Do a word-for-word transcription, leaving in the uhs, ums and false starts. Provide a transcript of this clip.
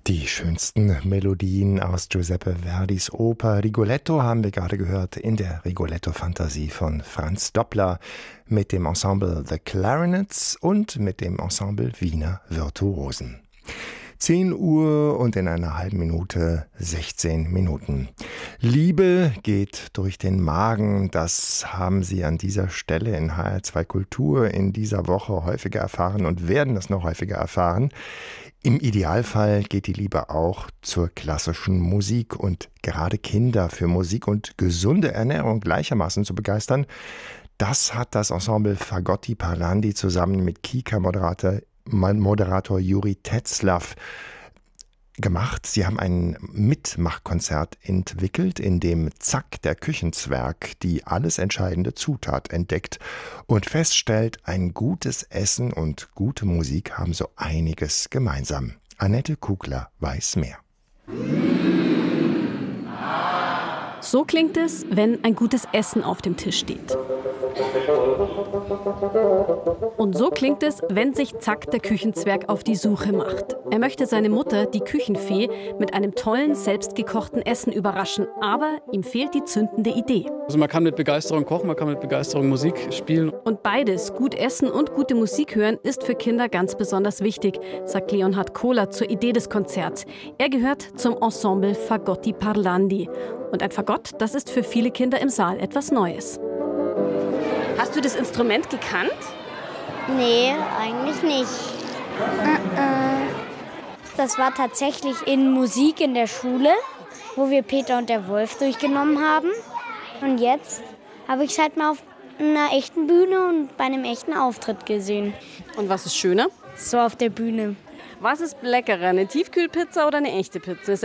Die schönsten Melodien aus Giuseppe Verdis Oper Rigoletto haben wir gerade gehört in der Rigoletto-Fantasie von Franz Doppler mit dem Ensemble The Clarinets und mit dem Ensemble Wiener Virtuosen. zehn Uhr und in einer halben Minute sechzehn Minuten. Liebe geht durch den Magen, das haben Sie an dieser Stelle in H R zwei Kultur in dieser Woche häufiger erfahren und werden das noch häufiger erfahren. Im Idealfall geht die Liebe auch zur klassischen Musik und gerade Kinder für Musik und gesunde Ernährung gleichermaßen zu begeistern, das hat das Ensemble Fagotti Parlandi zusammen mit Kika-Moderator Moderator Juri Tetzlaff gemacht. Sie haben ein Mitmachkonzert entwickelt, in dem Zack, der Küchenzwerg, die alles entscheidende Zutat entdeckt und feststellt, ein gutes Essen und gute Musik haben so einiges gemeinsam. Annette Kugler weiß mehr. So klingt es, wenn ein gutes Essen auf dem Tisch steht. Und so klingt es, wenn sich Zack, der Küchenzwerg, auf die Suche macht. Er möchte seine Mutter, die Küchenfee, mit einem tollen, selbstgekochten Essen überraschen, aber ihm fehlt die zündende Idee. Also man kann mit Begeisterung kochen, man kann mit Begeisterung Musik spielen. Und beides, gut essen und gute Musik hören, ist für Kinder ganz besonders wichtig, sagt Leonhard Kohler zur Idee des Konzerts. Er gehört zum Ensemble Fagotti Parlandi. Und ein Fagott, das ist für viele Kinder im Saal etwas Neues. Hast du das Instrument gekannt? Nee, eigentlich nicht. Das war tatsächlich in Musik in der Schule, wo wir Peter und der Wolf durchgenommen haben. Und jetzt habe ich es halt mal auf einer echten Bühne und bei einem echten Auftritt gesehen. Und was ist schöner? So auf der Bühne. Was ist leckerer, eine Tiefkühlpizza oder eine echte Pizza?